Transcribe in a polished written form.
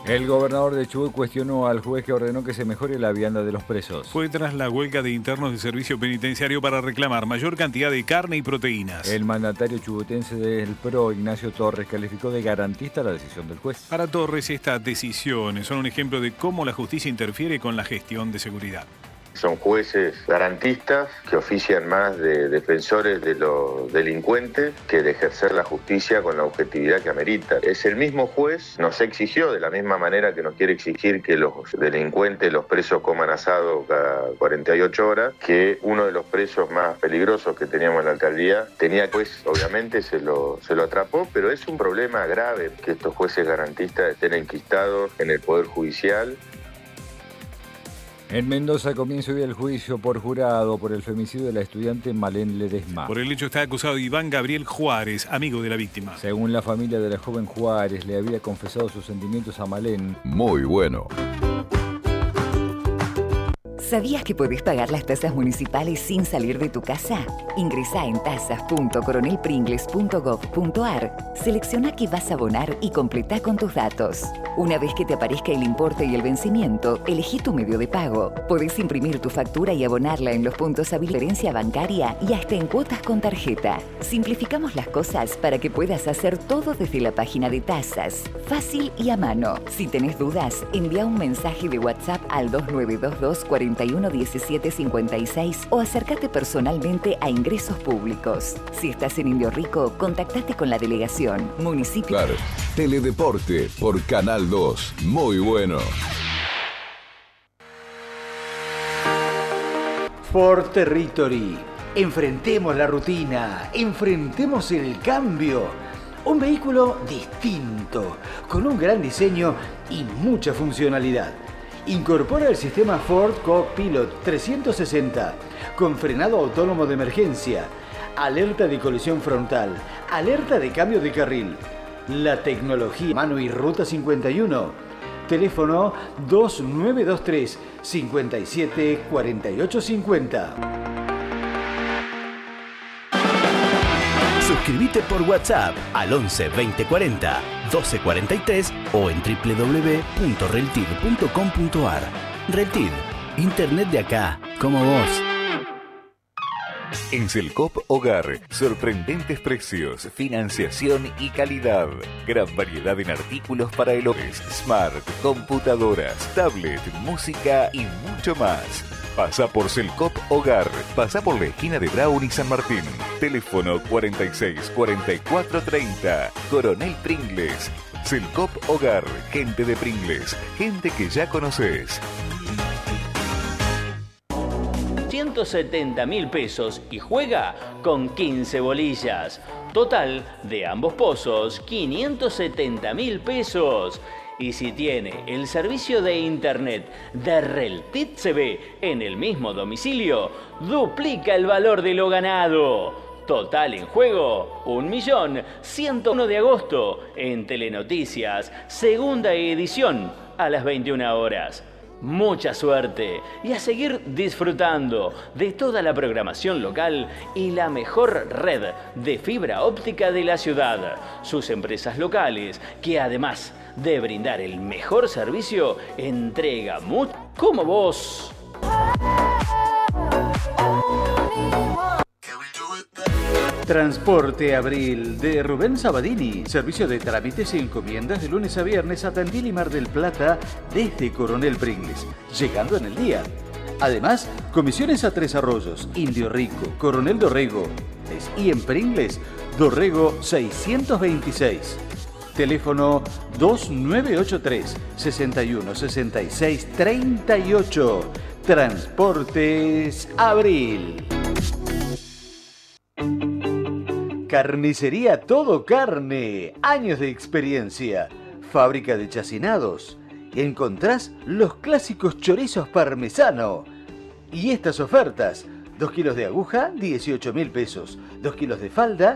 El gobernador de Chubut cuestionó al juez que ordenó que se mejore la vianda de los presos. Fue tras la huelga de internos de servicio penitenciario para reclamar mayor cantidad de carne y proteínas. El mandatario chubutense del PRO, Ignacio Torres, calificó de garantista la decisión del juez. Para Torres, estas decisiones son un ejemplo de cómo la justicia interfiere con la gestión de seguridad. Son jueces garantistas que ofician más de defensores de los delincuentes que de ejercer la justicia con la objetividad que amerita. Es el mismo juez, nos exigió de la misma manera que nos quiere exigir que los delincuentes, los presos coman asado cada 48 horas, que uno de los presos más peligrosos que teníamos en la alcaldía tenía, pues obviamente se lo atrapó, pero es un problema grave que estos jueces garantistas estén enquistados en el Poder Judicial. En Mendoza comienza hoy el juicio por jurado por el femicidio de la estudiante Malén Ledesma. Por el hecho está acusado Iván Gabriel Juárez, amigo de la víctima. Según la familia de la joven Juárez, le había confesado sus sentimientos a Malén. Muy bueno. ¿Sabías que podés pagar las tasas municipales sin salir de tu casa? Ingresá en tasas.coronelpringles.gov.ar, selecciona qué vas a abonar y completá con tus datos. Una vez que te aparezca el importe y el vencimiento, elegí tu medio de pago. Podés imprimir tu factura y abonarla en los puntos habilitados, herencia bancaria y hasta en cuotas con tarjeta. Simplificamos las cosas para que puedas hacer todo desde la página de tasas. Fácil y a mano. Si tenés dudas, envía un mensaje de WhatsApp al 2922 41 17 56 o acércate personalmente a Ingresos Públicos. Si estás en Indio Rico, contactate con la delegación. Municipio. Claro. Teledeporte por Canal 2. Muy bueno. Ford Territory. Enfrentemos la rutina, enfrentemos el cambio. Un vehículo distinto, con un gran diseño y mucha funcionalidad. Incorpora el sistema Ford Co-Pilot 360, con frenado autónomo de emergencia, alerta de colisión frontal, alerta de cambio de carril, la tecnología mano y ruta 51. Teléfono 2923 57 48 50. Suscríbete por WhatsApp al 11 20 40 12 43 o en www.reltid.com.ar. Reltid, internet de acá, como vos. En Selcop Hogar, sorprendentes precios, financiación y calidad. Gran variedad en artículos para el hogar, smart, computadoras, tablet, música y mucho más. Pasa por Selcop Hogar. Pasa por la esquina de Brown y San Martín. Teléfono 46 44 30. Coronel Pringles. Selcop Hogar. Gente de Pringles. Gente que ya conoces. 170.000 pesos y juega con 15 bolillas. Total de ambos pozos, 570.000 pesos. Y si tiene el servicio de internet de Reltid CB en el mismo domicilio, duplica el valor de lo ganado. Total en juego, 1.101.000 de agosto en Telenoticias, segunda edición a las 21 horas. Mucha suerte y a seguir disfrutando de toda la programación local y la mejor red de fibra óptica de la ciudad. Sus empresas locales, que además de brindar el mejor servicio, entrega mucho como vos. Transporte Abril de Rubén Sabadini. Servicio de trámites y encomiendas de lunes a viernes a Tandil y Mar del Plata desde Coronel Pringles, llegando en el día. Además, comisiones a Tres Arroyos, Indio Rico, Coronel Dorrego y en Pringles, Dorrego 626. Teléfono 2983 61 66 38. Transportes Abril. Carnicería Todo Carne. Años de experiencia. Fábrica de chacinados. Encontrás los clásicos chorizos parmesano. Y estas ofertas. 2 kilos de aguja, 18.000 pesos. 2 kilos de falda,